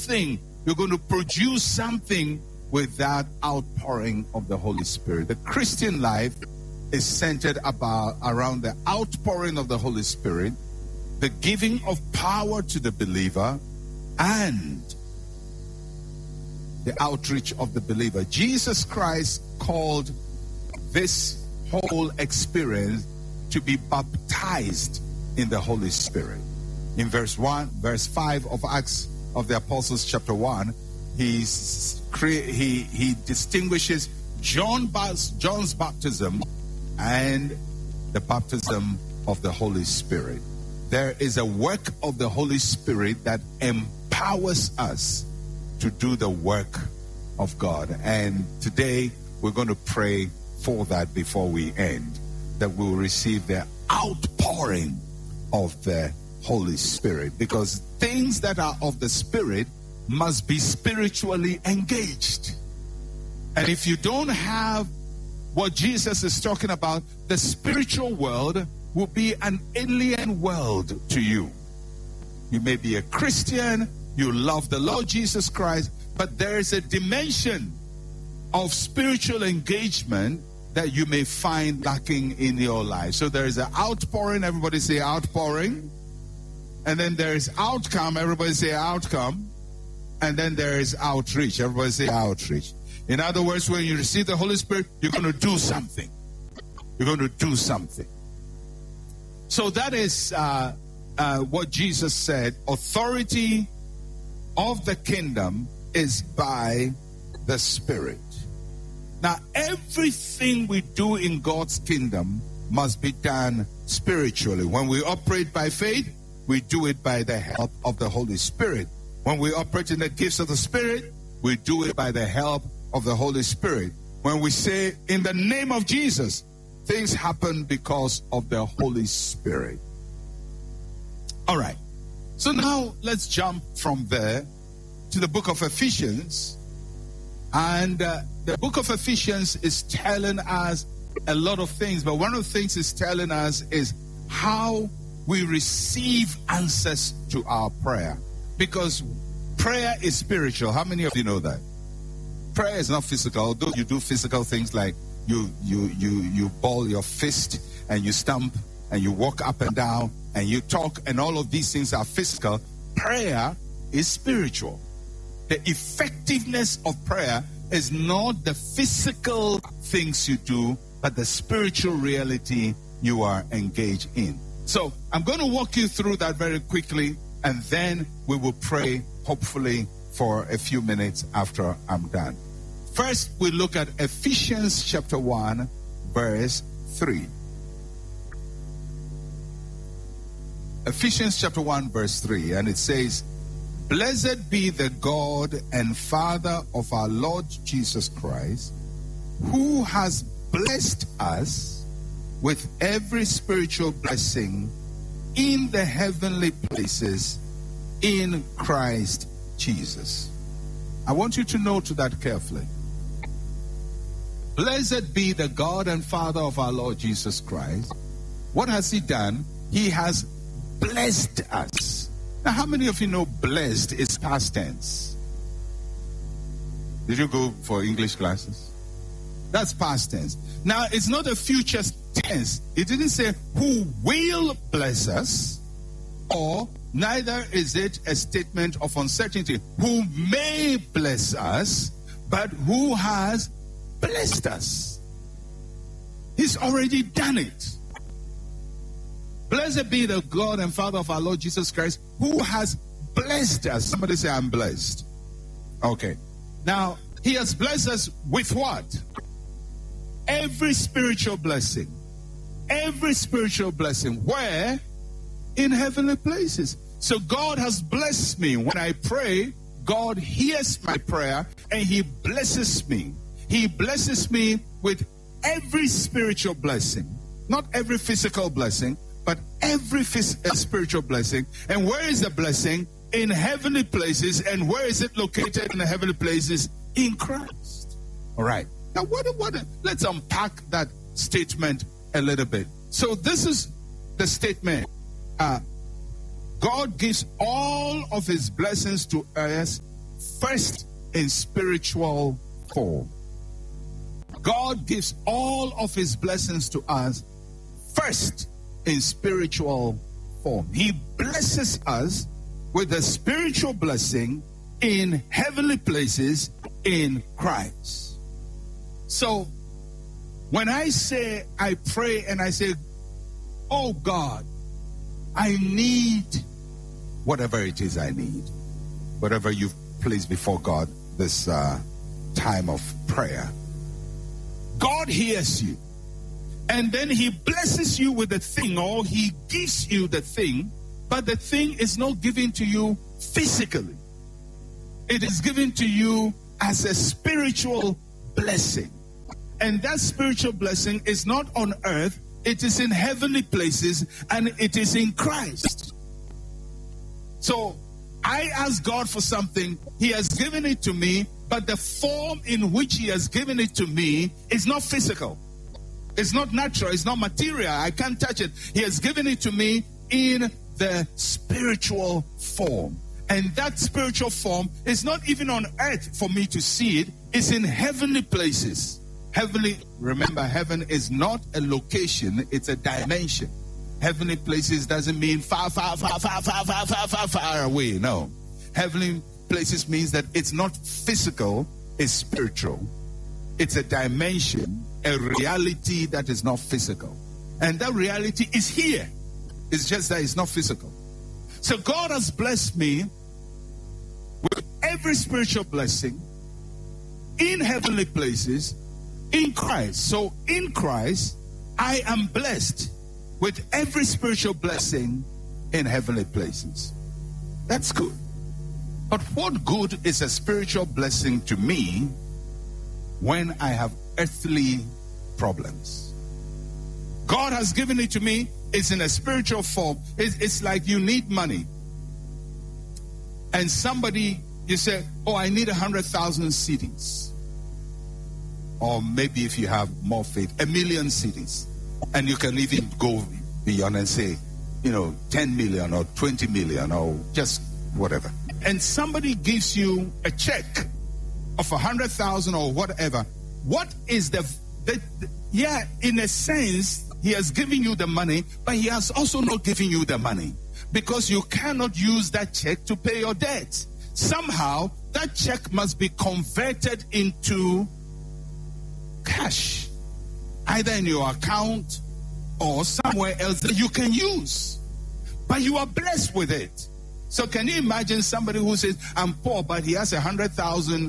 something. You're going to produce something with that outpouring of the Holy Spirit. The Christian life is centered around the outpouring of the Holy Spirit, the giving of power to the believer, and the outreach of the believer. Jesus Christ called this whole experience to be baptized in the Holy Spirit. In verse 5 of Acts of the Apostles chapter 1, he distinguishes John's baptism and the baptism of the Holy Spirit. There is a work of the Holy Spirit that empowers us to do the work of God. And today we're going to pray for that before we end, that we'll receive the outpouring of the Holy Spirit, because things that are of the Spirit must be spiritually engaged. And if you don't have what Jesus is talking about, the spiritual world will be an alien world to you. You may be a Christian, you love the Lord Jesus Christ, but there is a dimension of spiritual engagement that you may find lacking in your life. So there is an outpouring, everybody say outpouring. And then there is outcome, everybody say outcome. And then there is outreach, everybody say outreach. In other words, when you receive the Holy Spirit, you're going to do something. You're going to do something. So that is what Jesus said. Authority of the kingdom is by the Spirit. Now, everything we do in God's kingdom must be done spiritually. When we operate by faith, we do it by the help of the Holy Spirit. When we operate in the gifts of the Spirit, we do it by the help of the Holy Spirit. When we say, in the name of Jesus, things happen because of the Holy Spirit. All right. So now let's jump from there to the book of Ephesians. And the book of Ephesians is telling us a lot of things. But one of the things it's telling us is how we receive answers to our prayer. Because prayer is spiritual. How many of you know that? Prayer is not physical, although you do physical things like you ball your fist and you stamp and you walk up and down and you talk, and all of these things are physical. Prayer is spiritual. The effectiveness of prayer is not the physical things you do, but the spiritual reality you are engaged in. So I'm going to walk you through that very quickly, and then we will pray, hopefully, for a few minutes after I'm done. First, we look at Ephesians chapter 1, verse 3. Ephesians chapter 1, verse 3, and it says, "Blessed be the God and Father of our Lord Jesus Christ, who has blessed us with every spiritual blessing in the heavenly places in Christ Jesus." I want you to note that carefully. Blessed be the God and Father of our Lord Jesus Christ. What has he done? He has blessed us. Now, how many of you know blessed is past tense? Did you go for English classes? That's past tense. Now, it's not a future tense. It didn't say who will bless us, or neither is it a statement of uncertainty. Who may bless us, but who has blessed us. He's already done it. Blessed be the God and Father of our Lord Jesus Christ, who has blessed us. Somebody say, I'm blessed. Okay. Now, he has blessed us with what? Every spiritual blessing. Every spiritual blessing. Where? In heavenly places. So God has blessed me. When I pray, God hears my prayer and he blesses me. He blesses me with every spiritual blessing. Not every physical blessing, but every spiritual blessing. And where is the blessing? In heavenly places. And where is it located in the heavenly places? In Christ. All right. Now, let's unpack that statement a little bit. So this is the statement. God gives all of his blessings to us first in spiritual form. God gives all of his blessings to us first in spiritual form. He blesses us with a spiritual blessing in heavenly places in Christ. So when I pray and I say, oh God, I need whatever it is I need, whatever you've placed before God this time of prayer, God hears you. And then he blesses you with the thing, or he gives you the thing, but the thing is not given to you physically. It is given to you as a spiritual blessing. And that spiritual blessing is not on earth, it is in heavenly places, and it is in Christ. So I ask God for something, he has given it to me, but the form in which he has given it to me is not physical. It's not natural, it's not material, I can't touch it. He has given it to me in the spiritual form. And that spiritual form is not even on earth for me to see it, it's in heavenly places. Remember, heaven is not a location, it's a dimension. Heavenly places doesn't mean far away. No. Heavenly places means that it's not physical, it's spiritual. It's a dimension, a reality that is not physical. And that reality is here. It's just that it's not physical. So God has blessed me with every spiritual blessing in heavenly places in Christ. So in Christ, I am blessed with every spiritual blessing in heavenly places. That's good. But what good is a spiritual blessing to me when I have earthly problems? God has given it to me. It's in a spiritual form. It's like you need money. And you say, oh, I need 100,000 cedis. Or maybe if you have more faith, 1,000,000 cedis. And you can even go beyond and say, 10 million or 20 million or just whatever. And somebody gives you a check of 100,000 or whatever. What is in a sense, he has given you the money, but he has also not given you the money, because you cannot use that check to pay your debt. Somehow, that check must be converted into cash, either in your account or somewhere else that you can use. But you are blessed with it. So can you imagine somebody who says, I'm poor, but he has 100,000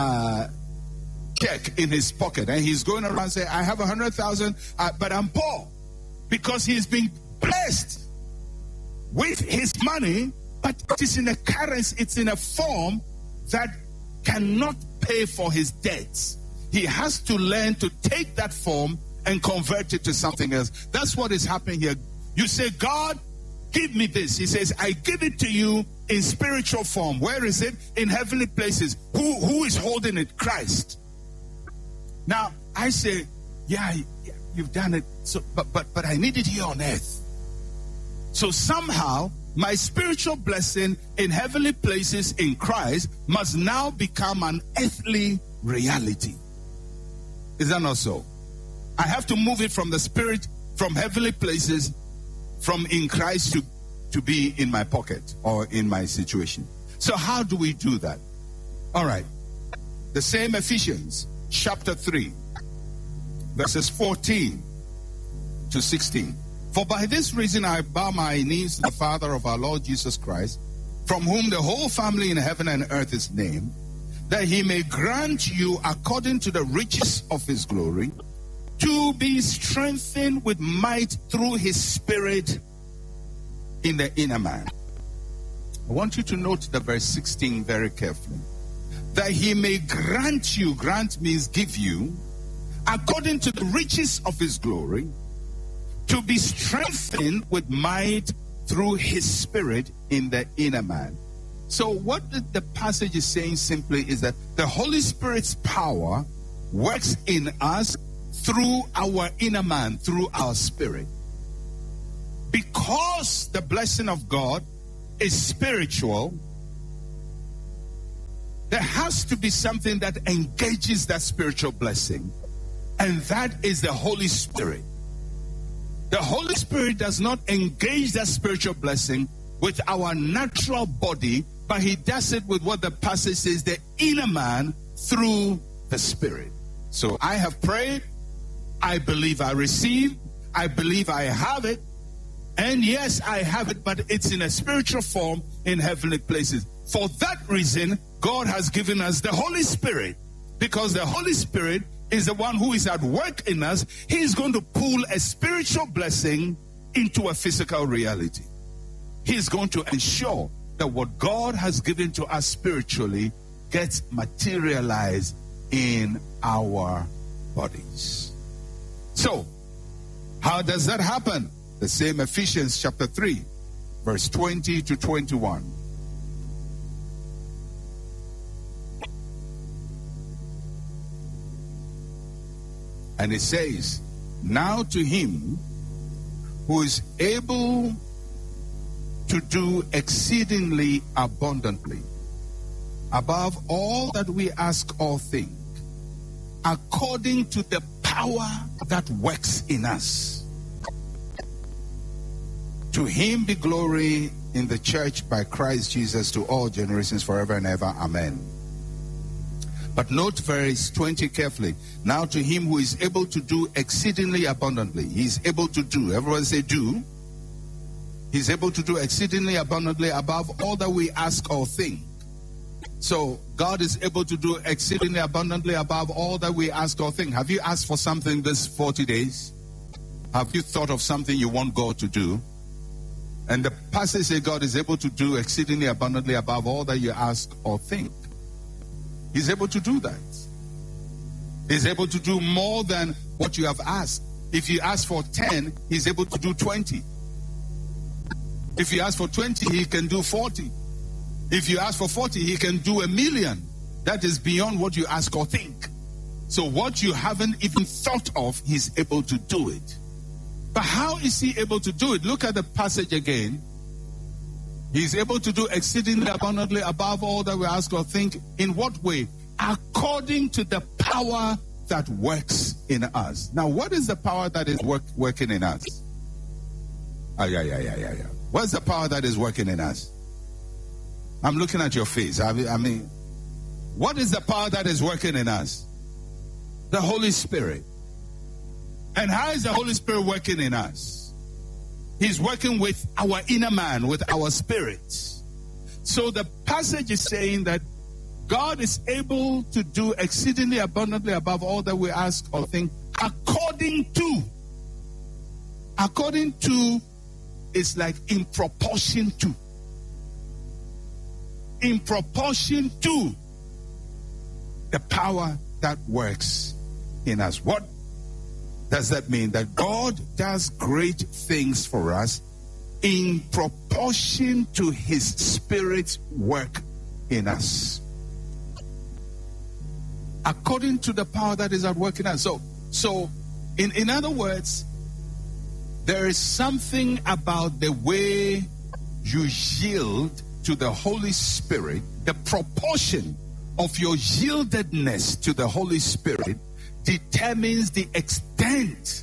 check in his pocket, and he's going around saying, I have 100,000, but I'm poor, because he's been blessed with his money, but it is in a currency, it's in a form that cannot pay for his debts. He has to learn to take that form and convert it to something else. That's what is happening here. You say, God, give me this. He says, I give it to you in spiritual form. Where is it? In heavenly places. Who is holding it? Christ. Now, I say, yeah, you've done it, so, but I need it here on earth. So somehow, my spiritual blessing in heavenly places in Christ must now become an earthly reality. Is that not so? I have to move it from the spirit, from heavenly places, from in Christ to be in my pocket or in my situation. So how do we do that? All right. The same Ephesians chapter 3, verses 14 to 16. For by this reason I bow my knees to the Father of our Lord Jesus Christ, from whom the whole family in heaven and earth is named, that he may grant you, according to the riches of his glory, to be strengthened with might through his Spirit in the inner man. I want you to note the verse 16 very carefully. That he may grant you, grant means give you, according to the riches of his glory, to be strengthened with might through his Spirit in the inner man. So what the passage is saying simply is that the Holy Spirit's power works in us through our inner man, through our spirit. Because the blessing of God is spiritual, there has to be something that engages that spiritual blessing, and that is the Holy Spirit. The Holy Spirit does not engage that spiritual blessing with our natural body, but he does it with what the passage says, the inner man, through the Spirit. So I have prayed, I believe I received, I believe I have it, and yes, I have it, but it's in a spiritual form in heavenly places. For that reason, God has given us the Holy Spirit, because the Holy Spirit is the one who is at work in us. He is going to pull a spiritual blessing into a physical reality. He is going to ensure that what God has given to us spiritually gets materialized in our bodies. So, how does that happen? The same Ephesians chapter 3, verse 20 to 21. And it says, now to him who is able to do exceedingly abundantly, above all that we ask or think, according to the power that works in us. To him be glory in the church by Christ Jesus to all generations forever and ever. Amen. But note verse 20 carefully. Now to him who is able to do exceedingly abundantly. He's able to do. Everyone say do. He's able to do exceedingly abundantly above all that we ask or think. So God is able to do exceedingly abundantly above all that we ask or think. Have you asked for something this 40 days? Have you thought of something you want God to do? And the passage says God is able to do exceedingly abundantly above all that you ask or think. He's able to do that. He's able to do more than what you have asked. If you ask for 10, he's able to do 20. If you ask for 20, he can do 40. If you ask for 40, he can do 1,000,000. That is beyond what you ask or think. So what you haven't even thought of, he's able to do it. But how is he able to do it? Look at the passage again. He's able to do exceedingly abundantly above all that we ask or think. In what way? According to the power that works in us. Now, what is the power that is working in us? What's the power that is working in us? I'm looking at your face. I mean, what is the power that is working in us? The Holy Spirit. And how is the Holy Spirit working in us? He's working with our inner man, with our spirits. So the passage is saying that God is able to do exceedingly abundantly above all that we ask or think, according to. According to is like in proportion to. In proportion to the power that works in us. What does that mean? That God does great things for us in proportion to his Spirit's work in us. According to the power that is at work in us. So in other words, there is something about the way you yield to the Holy Spirit, the proportion of your yieldedness to the Holy Spirit determines the extent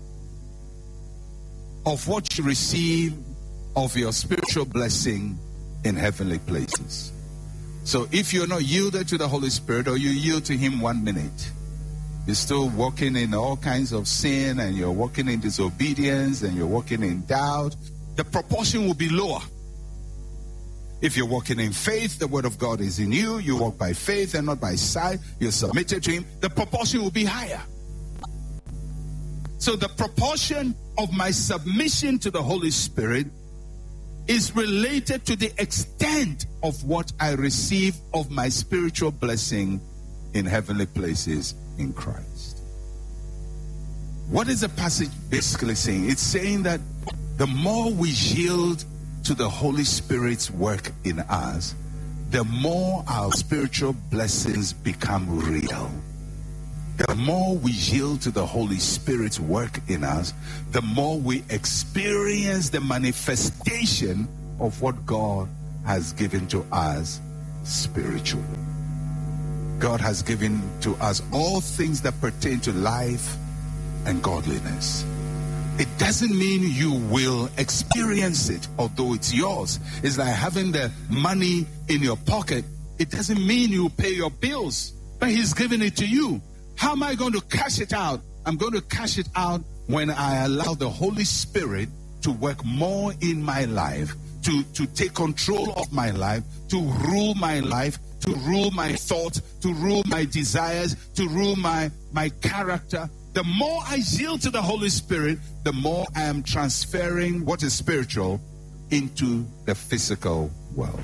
of what you receive of your spiritual blessing in heavenly places. So if you're not yielded to the Holy Spirit, or you yield to him 1 minute, you're still walking in all kinds of sin, and you're walking in disobedience, and you're walking in doubt, the proportion will be lower. If you're walking in faith, the word of God is in you, you walk by faith and not by sight, you're submitted to him, the proportion will be higher. So the proportion of my submission to the Holy Spirit is related to the extent of what I receive of my spiritual blessing in heavenly places in Christ. What is the passage basically saying? It's saying that the more we yield to the Holy Spirit's work in us, the more our spiritual blessings become real. The more we yield to the Holy Spirit's work in us, the more we experience the manifestation of what God has given to us spiritually. God has given to us all things that pertain to life and godliness. It doesn't mean you will experience it, although it's yours. It's like having the money in your pocket. It doesn't mean you pay your bills, but He's giving it to you. How am I going to cash it out? I'm going to cash it out when I allow the Holy Spirit to work more in my life, to take control of my life, to rule my life, to rule my thoughts, to rule my desires, to rule my character. The more I yield to the Holy Spirit, the more I am transferring what is spiritual into the physical world.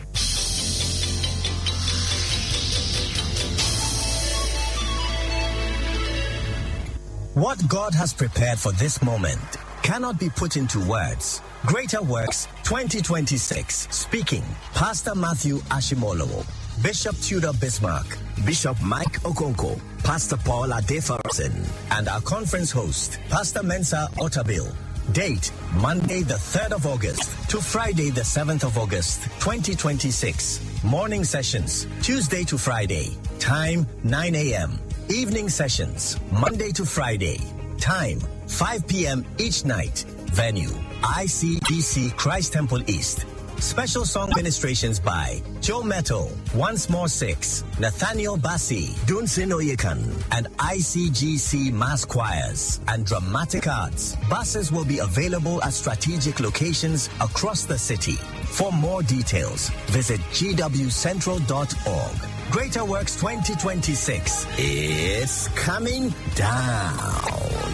What God has prepared for this moment cannot be put into words. Greater Works 2026. Speaking, Pastor Matthew Ashimolowo, Bishop Tudor Bismarck, Bishop Mike Okonko, Pastor Paul Adefarson, and our conference host, Pastor Mensa Otabil. Date, Monday the 3rd of August to Friday the 7th of August, 2026. Morning sessions, Tuesday to Friday. Time, 9 a.m. Evening sessions, Monday to Friday. Time, 5 p.m. each night. Venue, ICBC Christ Temple East. Special song ministrations by Joe Metal, Once More 6, Nathaniel Bassi, Dunsin Oyekan, and ICGC Mass Choirs and Dramatic Arts. Buses will be available at strategic locations across the city. For more details, visit gwcentral.org. Greater Works 2026 is coming down.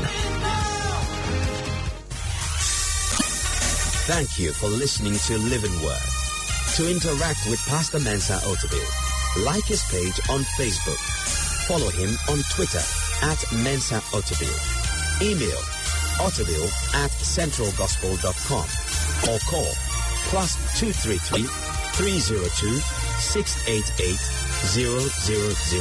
Thank you for listening to Living Word. To interact with Pastor Mensa Otabil, like his page on Facebook. Follow him on Twitter @Mensa Otabil. Email otabil@centralgospel.com or call +233 302 688 000.